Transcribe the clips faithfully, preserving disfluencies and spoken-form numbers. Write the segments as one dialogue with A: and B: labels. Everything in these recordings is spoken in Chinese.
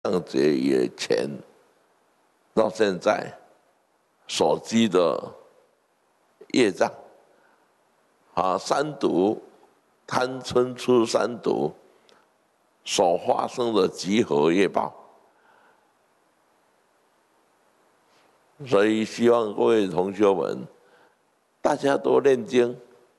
A: 降节以前到现在，所积的业障啊，三毒贪嗔痴三毒所发生的集合业报。所以希望各位同学们，大家多念经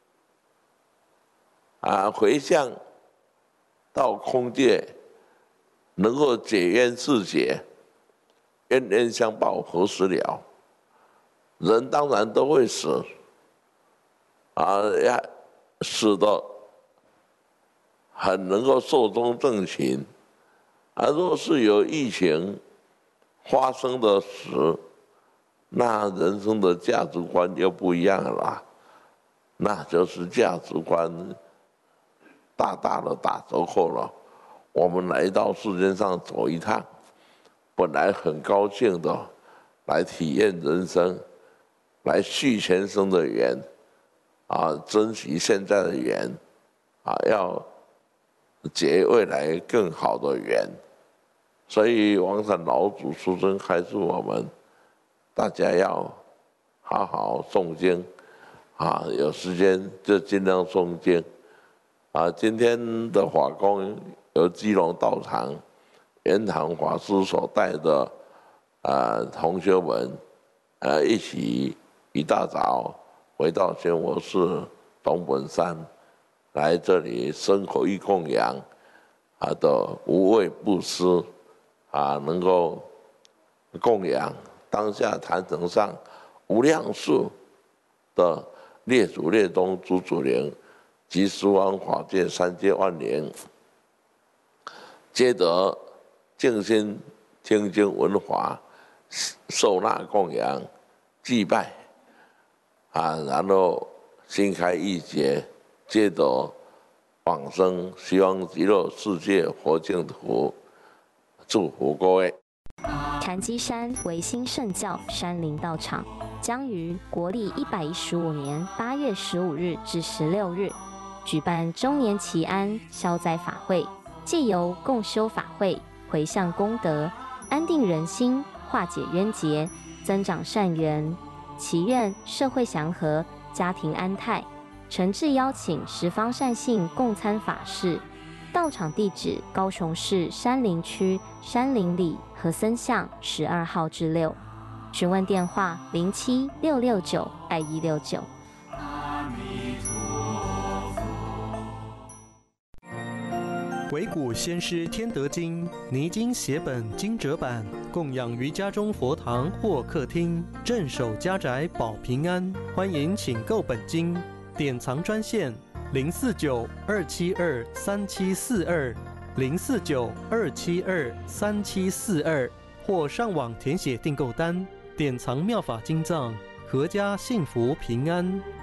A: 啊，回向到空界，能够解冤释结，冤冤相报何时了？人当然都会死，啊，要死的很能够寿终正寝，而若是有疫情发生的时，那人生的价值观又不一样了啦，那就是价值观大大的打折扣了。我们来到世间上走一趟，本来很高兴的来体验人生，来续前生的缘，啊，珍惜现在的缘，啊，要结未来更好的缘。所以王禅老祖书生开示我们，大家要好好诵经，啊，有时间就尽量诵经，啊，今天的法公由基隆道场圆堂法师所带的，啊，同学们，呃，一起一大早回到宣佛寺东本山，来这里生口意供养，啊的无畏布施，啊，能够供养当下坛城上无量数的列祖列宗诸祖灵及十方法界三界万灵，皆得静心听经闻法，受纳供养祭拜，啊，然后心开意结，皆得往生西方极乐世界佛净土。祝福各位。
B: 禅机山维新圣教山林道场将于国历一百一十五年八月十五日至十六日举办周年祈安消灾法会，借由共修法会、回向功德、安定人心、化解冤结、增长善缘，祈愿社会祥和、家庭安泰。诚挚邀请十方善信共参法事。道场地址：高雄市山林区山林里和森巷十二号至六。询问电话：零七六六九二一六九。
C: 惟古先师天德经泥经写本经折版，供养于家中佛堂或客厅，镇守家宅保平安。欢迎请购本经，典藏专线零四九二七二三七四二零四九二七二三七四二，或上网填写订购单，典藏妙法经藏，阖家幸福平安。